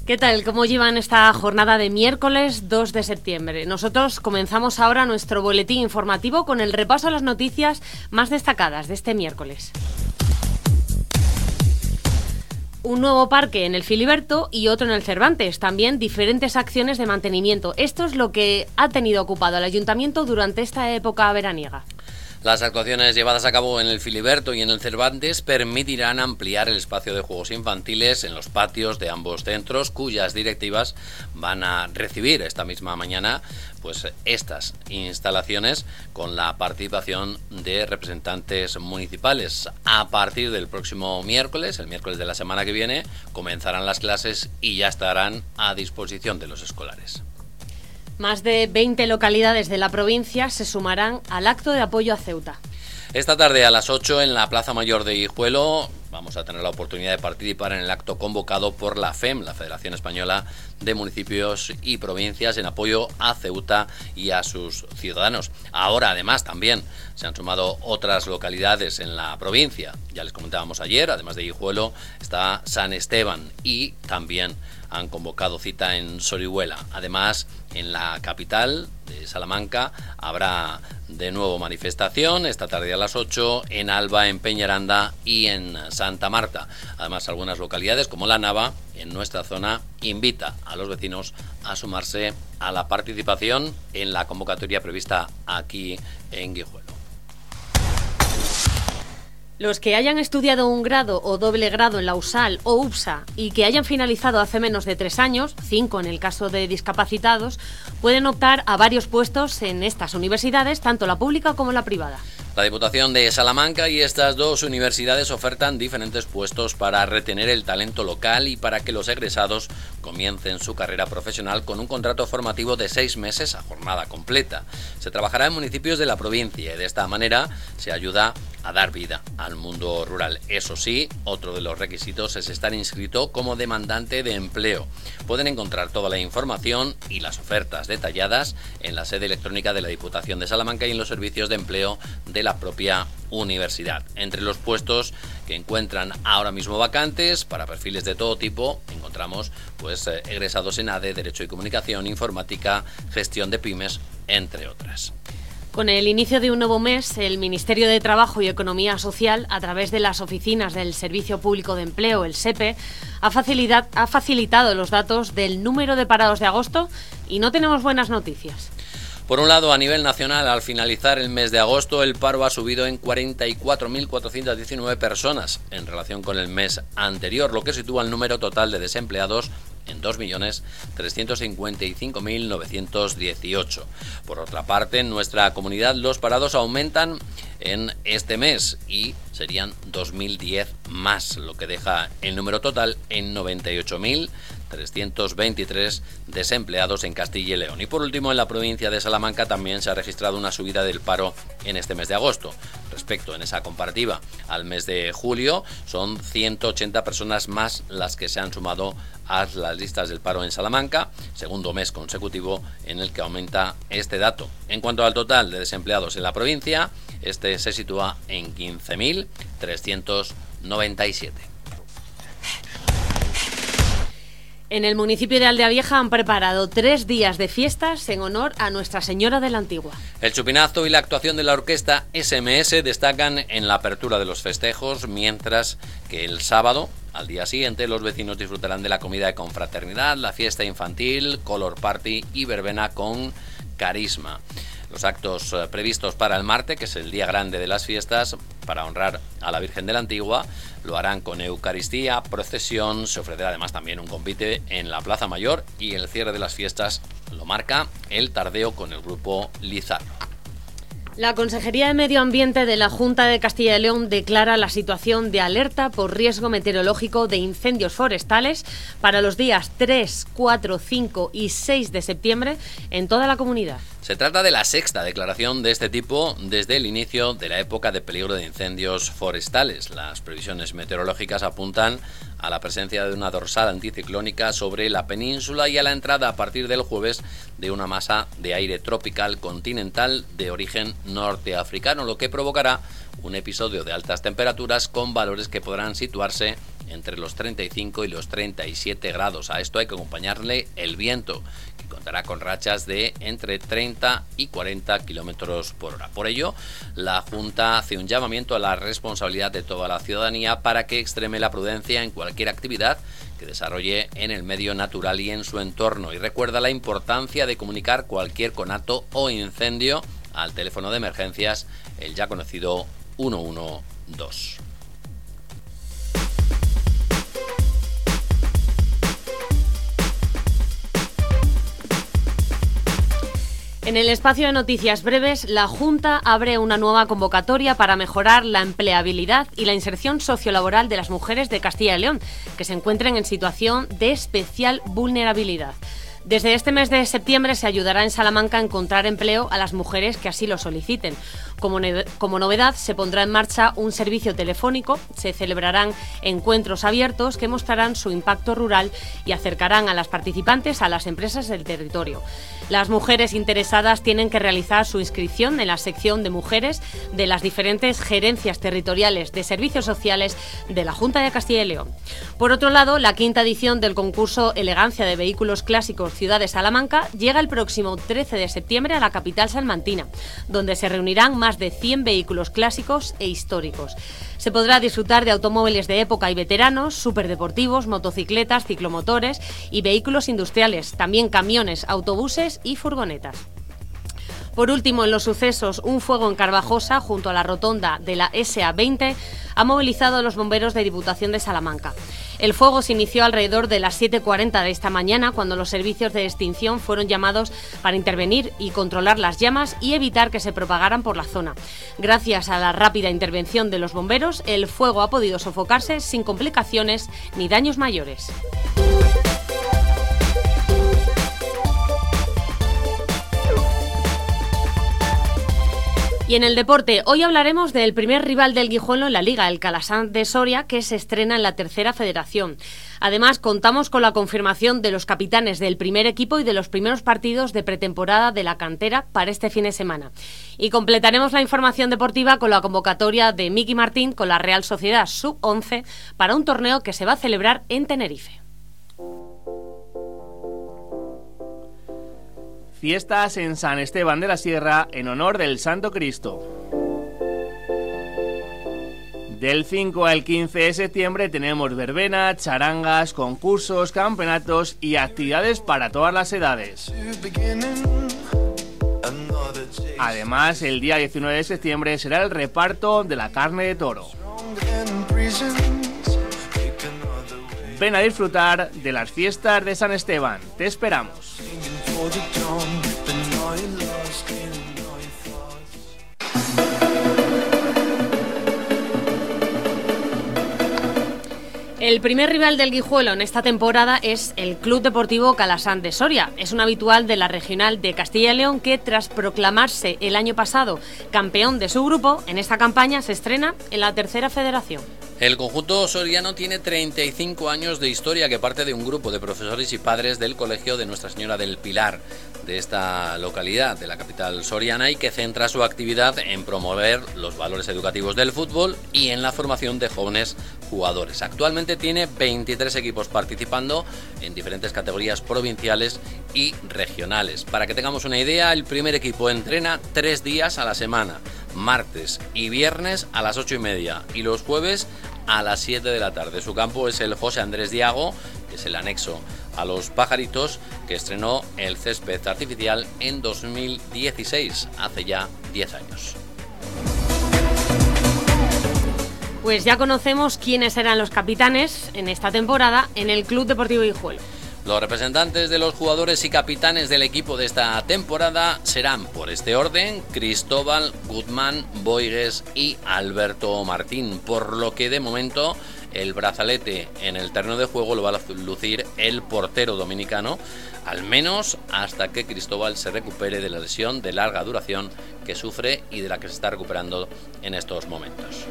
¿Qué tal? ¿Cómo llevan esta jornada de miércoles 2 de septiembre? Nosotros comenzamos ahora nuestro boletín informativo con el repaso a las noticias más destacadas de este miércoles. Un nuevo parque en el Filiberto y otro en el Cervantes. También diferentes acciones de mantenimiento. Esto es lo que ha tenido ocupado el Ayuntamiento durante esta época veraniega. Las actuaciones llevadas a cabo en el Filiberto y en el Cervantes permitirán ampliar el espacio de juegos infantiles en los patios de ambos centros, cuyas directivas van a recibir esta misma mañana estas instalaciones con la participación de representantes municipales. A partir del próximo miércoles, el miércoles de la semana que viene, comenzarán las clases y ya estarán a disposición de los escolares. Más de 20 localidades de la provincia se sumarán al acto de apoyo a Ceuta. Esta tarde a las 8 en la Plaza Mayor de Guijuelo vamos a tener la oportunidad de participar en el acto convocado por la FEM, la Federación Española de Municipios y Provincias, en apoyo a Ceuta y a sus ciudadanos. Ahora, además, también se han sumado otras localidades en la provincia. Ya les comentábamos ayer, además de Guijuelo, está San Esteban y también han convocado cita en Sorihuela. Además, en la capital de Salamanca habrá de nuevo manifestación esta tarde a las 8, en Alba, en Peñaranda y en Santa Marta. Además, algunas localidades como La Nava, en nuestra zona, invita a los vecinos a sumarse a la participación en la convocatoria prevista aquí en Guijuelo. Los que hayan estudiado un grado o doble grado en la USAL o UPSA y que hayan finalizado hace menos de 3 años, 5 en el caso de discapacitados, pueden optar a varios puestos en estas universidades, tanto la pública como la privada. La Diputación de Salamanca y estas dos universidades ofertan diferentes puestos para retener el talento local y para que los egresados comiencen su carrera profesional con un contrato formativo de 6 meses a jornada completa. Se trabajará en municipios de la provincia y de esta manera se ayuda a dar vida al mundo rural. Eso sí, otro de los requisitos es estar inscrito como demandante de empleo. Pueden encontrar toda la información y las ofertas detalladas en la sede electrónica de la Diputación de Salamanca y en los servicios de empleo de la propia universidad. Entre los puestos que encuentran ahora mismo vacantes para perfiles de todo tipo, encontramos egresados en ADE, Derecho y Comunicación, Informática, Gestión de Pymes, entre otras. Con el inicio de un nuevo mes, el Ministerio de Trabajo y Economía Social, a través de las oficinas del Servicio Público de Empleo, el SEPE, ha facilitado los datos del número de parados de agosto y no tenemos buenas noticias. Por un lado, a nivel nacional, al finalizar el mes de agosto, el paro ha subido en 44.419 personas en relación con el mes anterior, lo que sitúa el número total de desempleados en 2.355.918. Por otra parte, en nuestra comunidad los parados aumentan en este mes y serían 2.010 más, lo que deja el número total en 98.323 desempleados en Castilla y León. Y por último, en la provincia de Salamanca también se ha registrado una subida del paro en este mes de agosto. Respecto en esa comparativa al mes de julio, son 180 personas más las que se han sumado a las listas del paro en Salamanca, segundo mes consecutivo en el que aumenta este dato. En cuanto al total de desempleados en la provincia, este se sitúa en 15.397. En el municipio de Aldeavieja han preparado 3 días de fiestas en honor a Nuestra Señora de la Antigua. El chupinazo y la actuación de la orquesta SMS destacan en la apertura de los festejos, mientras que el sábado, al día siguiente, los vecinos disfrutarán de la comida de confraternidad, la fiesta infantil, color party y verbena con carisma. Los actos previstos para el martes, que es el día grande de las fiestas, para honrar a la Virgen de la Antigua, lo harán con Eucaristía, procesión, se ofrecerá además también un convite en la Plaza Mayor y el cierre de las fiestas lo marca el tardeo con el grupo Lizardo. La Consejería de Medio Ambiente de la Junta de Castilla y León declara la situación de alerta por riesgo meteorológico de incendios forestales para los días 3, 4, 5 y 6 de septiembre en toda la comunidad. Se trata de la sexta declaración de este tipo desde el inicio de la época de peligro de incendios forestales. Las previsiones meteorológicas apuntan a la presencia de una dorsal anticiclónica sobre la península y a la entrada a partir del jueves de una masa de aire tropical continental de origen norteafricano, lo que provocará un episodio de altas temperaturas con valores que podrán situarse entre los 35 y los 37 grados. A esto hay que acompañarle el viento, que contará con rachas de entre 30 y 40 kilómetros por hora. Por ello, la Junta hace un llamamiento a la responsabilidad de toda la ciudadanía para que extreme la prudencia en cualquier actividad que desarrolle en el medio natural y en su entorno. Y recuerda la importancia de comunicar cualquier conato o incendio al teléfono de emergencias, el ya conocido 112. En el espacio de noticias breves, la Junta abre una nueva convocatoria para mejorar la empleabilidad y la inserción sociolaboral de las mujeres de Castilla y León, que se encuentren en situación de especial vulnerabilidad. Desde este mes de septiembre se ayudará en Salamanca a encontrar empleo a las mujeres que así lo soliciten. Como novedad, se pondrá en marcha un servicio telefónico, se celebrarán encuentros abiertos que mostrarán su impacto rural y acercarán a las participantes a las empresas del territorio. Las mujeres interesadas tienen que realizar su inscripción en la sección de mujeres de las diferentes gerencias territoriales de servicios sociales de la Junta de Castilla y León. Por otro lado, la quinta edición del concurso Elegancia de Vehículos Clásicos Ciudad de Salamanca llega el próximo 13 de septiembre a la capital salmantina, donde se reunirán más de 100 vehículos clásicos e históricos. Se podrá disfrutar de automóviles de época y veteranos, superdeportivos, motocicletas, ciclomotores y vehículos industriales, también camiones, autobuses y furgonetas. Por último, en los sucesos, un fuego en Carvajosa, junto a la rotonda de la SA20, ha movilizado a los bomberos de Diputación de Salamanca. El fuego se inició alrededor de las 7:40 de esta mañana, cuando los servicios de extinción fueron llamados para intervenir y controlar las llamas y evitar que se propagaran por la zona. Gracias a la rápida intervención de los bomberos, el fuego ha podido sofocarse sin complicaciones ni daños mayores. Y en el deporte, hoy hablaremos del primer rival del Guijuelo en la Liga, el Calasanz de Soria, que se estrena en la tercera federación. Además, contamos con la confirmación de los capitanes del primer equipo y de los primeros partidos de pretemporada de la cantera para este fin de semana. Y completaremos la información deportiva con la convocatoria de Miki Martín con la Real Sociedad Sub-11 para un torneo que se va a celebrar en Tenerife. Fiestas en San Esteban de la Sierra en honor del Santo Cristo. Del 5 al 15 de septiembre tenemos verbena, charangas, concursos, campeonatos y actividades para todas las edades. Además, el día 19 de septiembre será el reparto de la carne de toro. Ven a disfrutar de las fiestas de San Esteban. Te esperamos. El primer rival del Guijuelo en esta temporada es el Club Deportivo Calasanz de Soria. Es un habitual de la regional de Castilla y León que, tras proclamarse el año pasado campeón de su grupo, en esta campaña se estrena en la tercera federación. El conjunto soriano tiene 35 años de historia, que parte de un grupo de profesores y padres del Colegio de Nuestra Señora del Pilar de esta localidad, de la capital soriana, y que centra su actividad en promover los valores educativos del fútbol y en la formación de jóvenes jugadores. Actualmente tiene 23 equipos participando en diferentes categorías provinciales y regionales. Para que tengamos una idea, el primer equipo entrena 3 días a la semana, martes y viernes a las 8:30 y los jueves a las 7 de la tarde. Su campo es el José Andrés Diago, que es el anexo a los Pajaritos, que estrenó el césped artificial en 2016, hace ya 10 años. Pues ya conocemos quiénes eran los capitanes en esta temporada en el Club Deportivo Guijuelo. Los representantes de los jugadores y capitanes del equipo de esta temporada serán, por este orden, Cristóbal, Guzmán, Boigues y Alberto Martín, por lo que de momento el brazalete en el terreno de juego lo va a lucir el portero dominicano, al menos hasta que Cristóbal se recupere de la lesión de larga duración que sufre y de la que se está recuperando en estos momentos.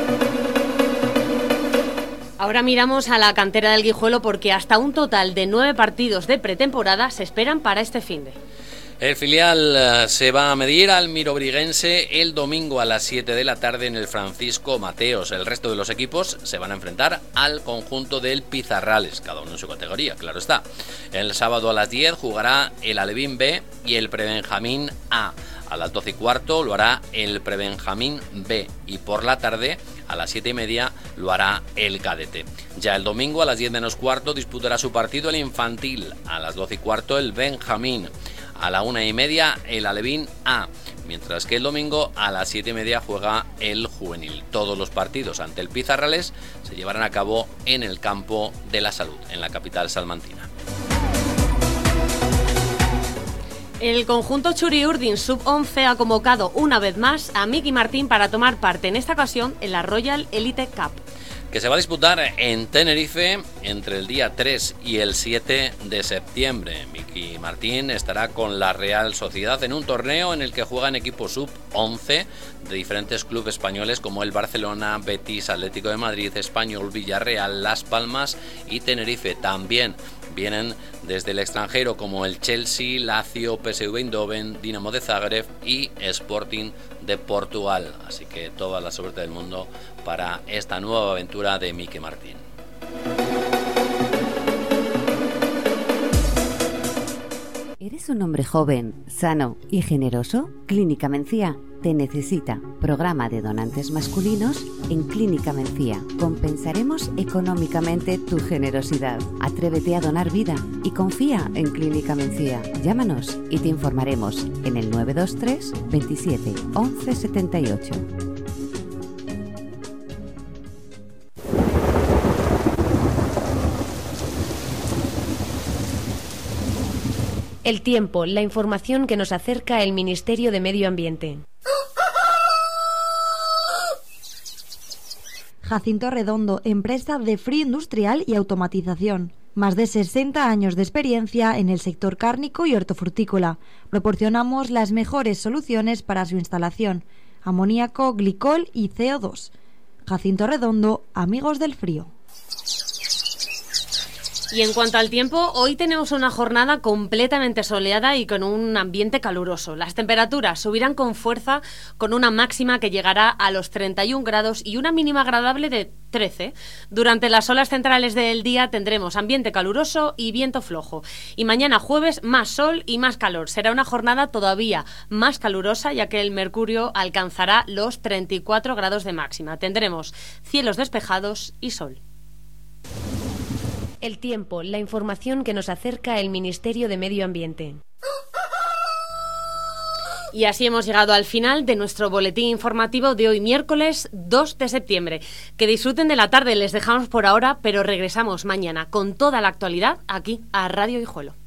Ahora miramos a la cantera del Guijuelo porque hasta un total de 9 partidos de pretemporada se esperan para este finde. El filial se va a medir al Mirobriguense el domingo a las 7 de la tarde en el Francisco Mateos. El resto de los equipos se van a enfrentar al conjunto del Pizarrales, cada uno en su categoría, claro está. El sábado a las 10 jugará el Alevín B y el Prebenjamín A. A las 12:15 lo hará el Prebenjamín B y por la tarde a las 7:30 lo hará el Cadete. Ya el domingo a las 10:15 disputará su partido el Infantil. A las 12:15 el Benjamín. A la 1:30 el Alevín A, mientras que el domingo a las 7:30 juega el Juvenil. Todos los partidos ante el Pizarrales se llevarán a cabo en el Campo de la Salud, en la capital salmantina. El conjunto Txuri-Urdin Sub-11 ha convocado una vez más a Miki Martín para tomar parte en esta ocasión en la Royal Elite Cup, que se va a disputar en Tenerife entre el día 3 y el 7 de septiembre. Miki Martín estará con la Real Sociedad en un torneo en el que juegan equipos sub-11 de diferentes clubes españoles como el Barcelona, Betis, Atlético de Madrid, Español, Villarreal, Las Palmas y Tenerife. También vienen desde el extranjero como el Chelsea, Lazio, PSV Eindhoven, Dinamo de Zagreb y Sporting de Portugal. Así que toda la suerte del mundo para esta nueva aventura de Miki Martín. ¿Eres un hombre joven, sano y generoso? Clínica Mencía te necesita. Programa de donantes masculinos en Clínica Mencía. Compensaremos económicamente tu generosidad. Atrévete a donar vida y confía en Clínica Mencía. Llámanos y te informaremos en el 923 27 11 78. El tiempo, la información que nos acerca el Ministerio de Medio Ambiente. Jacinto Redondo, empresa de frío industrial y automatización. Más de 60 años de experiencia en el sector cárnico y hortofrutícola. Proporcionamos las mejores soluciones para su instalación: amoníaco, glicol y CO2. Jacinto Redondo, amigos del frío. Y en cuanto al tiempo, hoy tenemos una jornada completamente soleada y con un ambiente caluroso. Las temperaturas subirán con fuerza, con una máxima que llegará a los 31 grados y una mínima agradable de 13. Durante las horas centrales del día tendremos ambiente caluroso y viento flojo. Y mañana jueves más sol y más calor. Será una jornada todavía más calurosa, ya que el mercurio alcanzará los 34 grados de máxima. Tendremos cielos despejados y sol. El tiempo, la información que nos acerca el Ministerio de Medio Ambiente. Y así hemos llegado al final de nuestro boletín informativo de hoy, miércoles 2 de septiembre. Que disfruten de la tarde, les dejamos por ahora, pero regresamos mañana con toda la actualidad aquí a Radio Guijuelo.